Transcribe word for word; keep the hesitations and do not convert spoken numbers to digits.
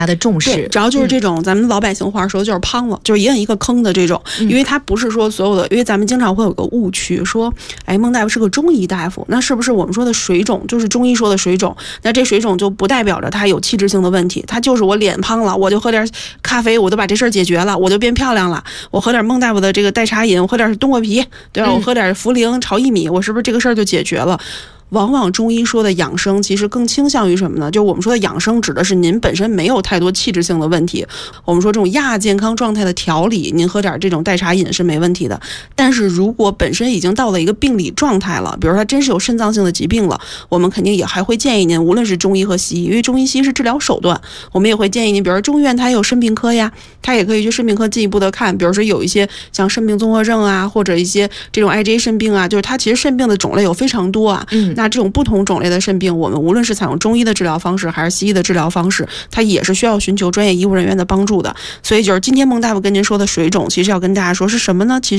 的重视。 对，主要就是这种、嗯、咱们老百姓话说就是胖了，就是一摁一个坑的这种、嗯、因为它不是说所有的，因为咱们经常会有个误区说，哎，孟大夫是个中医大夫，那是不是我们说的水肿就是中医说的水肿？那这水肿就不代表着它有气质性的问题，它就是我脸胖了，我就喝点咖啡，我就把这事儿解决了，我就变漂亮了。我喝点孟大夫的这个代茶饮，我喝点冬瓜皮，对吧？嗯、我喝点茯苓炒薏米，我是不是这个事儿就解决了？往往中医说的养生其实更倾向于什么呢？就我们说的养生指的是您本身没有太多气质性的问题，我们说这种亚健康状态的调理，您喝点这种代茶饮是没问题的。但是如果本身已经到了一个病理状态了，比如说他真是有肾脏性的疾病了，我们肯定也还会建议您，无论是中医和西医，因为中医西医是治疗手段，我们也会建议您，比如说中医院它也有肾病科呀，它也可以去肾病科进一步的看，比如说有一些像肾病综合症啊，或者一些这种 I G A 肾病啊，就是它其实肾病的种类有非常多啊。嗯，那这种不同种类的肾病，我们无论是采用中医的治疗方式还是西医的治疗方式，它也是需要寻求专业医护人员的帮助的。所以就是今天孟大夫跟您说的水肿，其实要跟大家说是什么呢？其实